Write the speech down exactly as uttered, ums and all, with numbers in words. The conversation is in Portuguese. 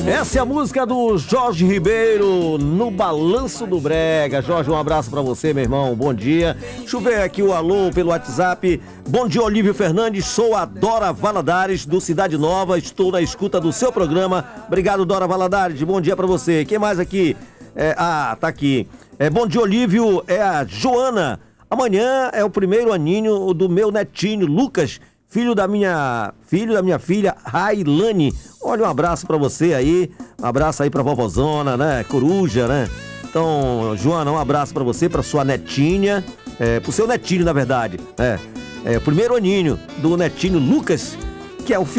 Essa é a música do Jorge Ribeiro, No Balanço do Brega. Jorge, um abraço pra você, meu irmão, bom dia. Deixa eu ver aqui o alô pelo WhatsApp. Bom dia, Olívio Fernandes, sou a Dora Valadares, do Cidade Nova, estou na escuta do seu programa. Obrigado, Dora Valadares, bom dia pra você. Quem mais aqui? É, ah, tá aqui. É, bom dia, Olívio, é a Joana. Amanhã é o primeiro aninho do meu netinho, Lucas, filho da minha, filho da minha filha, Railane. Olha, um abraço pra você aí, um abraço aí pra vovozona, né, coruja, né? Então, Joana, um abraço pra você, pra sua netinha, é, pro seu netinho, na verdade, é, é o primeiro aninho do netinho Lucas, que é o filho